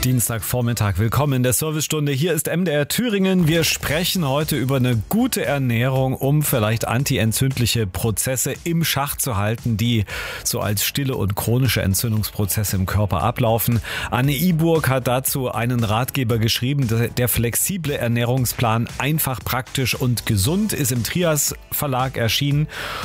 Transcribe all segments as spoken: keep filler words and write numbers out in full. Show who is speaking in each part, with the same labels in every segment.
Speaker 1: Dienstagvormittag, willkommen in der Servicestunde. Hier ist M D R Thüringen. Wir sprechen heute über eine gute Ernährung, um vielleicht antientzündliche Prozesse im Schach zu halten, die so als stille und chronische Entzündungsprozesse im Körper ablaufen. Anne Iburg hat dazu einen Ratgeber geschrieben. Der flexible Ernährungsplan einfach, praktisch und gesund ist im Trias Verlag erschienen.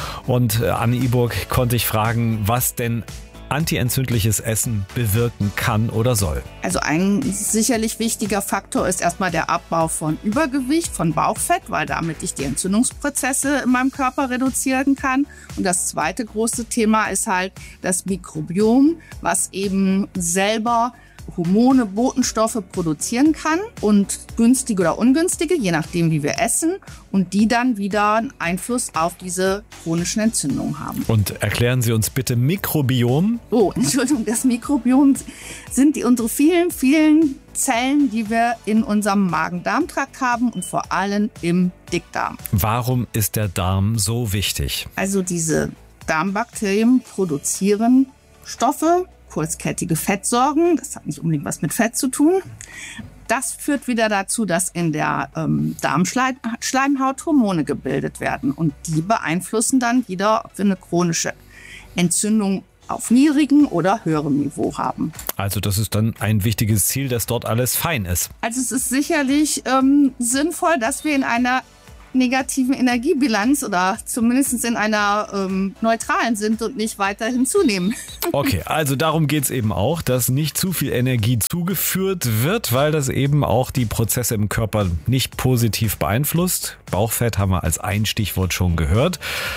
Speaker 1: Und Anne Iburg konnte ich fragen, was denn antientzündliches Essen bewirken kann oder soll.
Speaker 2: Also ein sicherlich wichtiger Faktor ist erstmal der Abbau von Übergewicht, von Bauchfett, weil damit ich die Entzündungsprozesse in meinem Körper reduzieren kann. Und das zweite große Thema ist halt das Mikrobiom, was eben selber Hormone, Botenstoffe produzieren kann und günstige oder ungünstige, je nachdem wie wir essen, und die dann wieder einen Einfluss auf diese chronischen Entzündungen haben.
Speaker 1: Und erklären Sie uns bitte Mikrobiom.
Speaker 2: Oh, Entschuldigung, das Mikrobiom sind die, unsere vielen, vielen Zellen, die wir in unserem Magen-Darm-Trakt haben und vor allem im Dickdarm.
Speaker 1: Warum ist der Darm so wichtig?
Speaker 2: Also diese Darmbakterien produzieren Stoffe, kurzkettige Fettsäuren, das hat nicht unbedingt was mit Fett zu tun. Das führt wieder dazu, dass in der ähm, Darmschleimhaut Hormone gebildet werden und die beeinflussen dann wieder, ob wir eine chronische Entzündung auf niedrigem oder höherem Niveau haben.
Speaker 1: Also das ist dann ein wichtiges Ziel, dass dort alles fein ist.
Speaker 2: Also es ist sicherlich ähm, sinnvoll, dass wir in einer negativen Energiebilanz oder zumindest in einer ähm, neutralen sind und nicht weiterhin zunehmen.
Speaker 1: Okay, also darum geht's eben auch, dass nicht zu viel Energie zugeführt wird, weil das eben auch die Prozesse im Körper nicht positiv beeinflusst. Bauchfett haben wir als ein Stichwort schon gehört.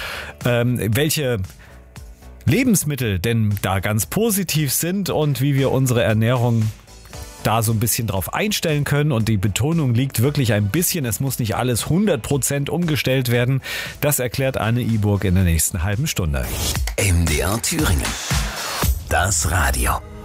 Speaker 1: Ähm, welche Lebensmittel denn da ganz positiv sind und wie wir unsere Ernährung da so ein bisschen drauf einstellen können, und die Betonung liegt wirklich ein bisschen, es muss nicht alles hundert Prozent umgestellt werden. Das erklärt Anne Iburg in der nächsten halben Stunde.
Speaker 3: M D R Thüringen. Das Radio.